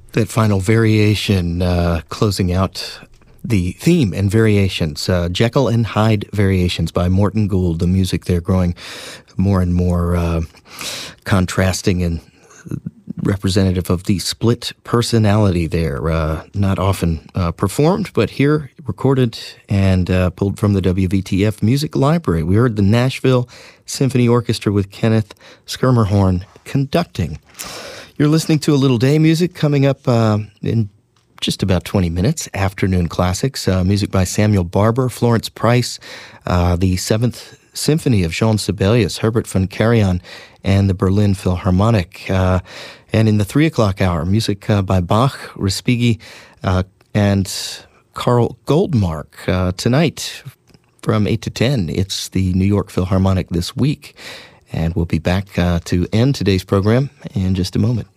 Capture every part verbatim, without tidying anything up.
That final variation, uh, closing out the theme and variations, uh, Jekyll and Hyde Variations by Morton Gould. The music there growing more and more uh, contrasting and representative of the split personality there. Uh, not often uh, performed, but here recorded and uh, pulled from the W V T F Music Library. We heard the Nashville Symphony Orchestra with Kenneth Schermerhorn conducting. You're listening to A Little Day Music coming up uh, in just about twenty minutes. Afternoon Classics, uh, music by Samuel Barber, Florence Price, uh, the Seventh Symphony of Jean Sibelius, Herbert von Karajan, and the Berlin Philharmonic. Uh, and in the three o'clock hour, music uh, by Bach, Respighi, uh, and Carl Goldmark. Uh, tonight, from eight to ten, it's the New York Philharmonic This Week. And we'll be back uh, to end today's program in just a moment.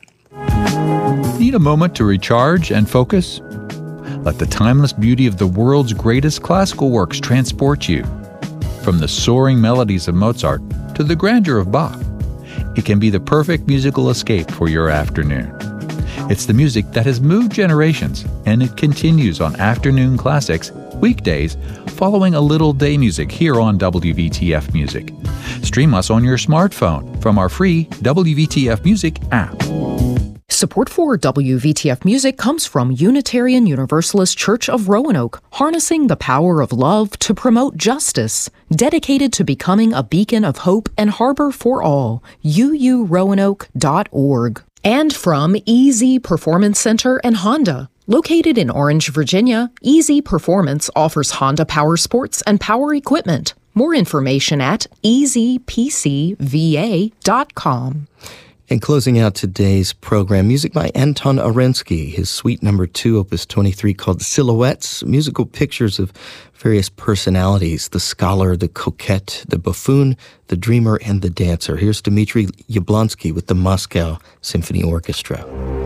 Need a moment to recharge and focus? Let the timeless beauty of the world's greatest classical works transport you. From the soaring melodies of Mozart to the grandeur of Bach, it can be the perfect musical escape for your afternoon. It's the music that has moved generations, and it continues on Afternoon Classics, weekdays, following A Little Day Music here on W V T F Music. Stream us on your smartphone from our free W V T F Music app. Support for W V T F Music comes from Unitarian Universalist Church of Roanoke, harnessing the power of love to promote justice, dedicated to becoming a beacon of hope and harbor for all. U U roanoke dot org. And from Easy Performance Center and Honda. Located in Orange, Virginia, Easy Performance offers Honda power sports and power equipment. More information at easy p c v a dot com. And closing out today's program, music by Anton Arensky, his suite number two, opus twenty-three, called Silhouettes, musical pictures of various personalities, the scholar, the coquette, the buffoon, the dreamer, and the dancer. Here's Dmitri Yablonsky with the Moscow Symphony Orchestra.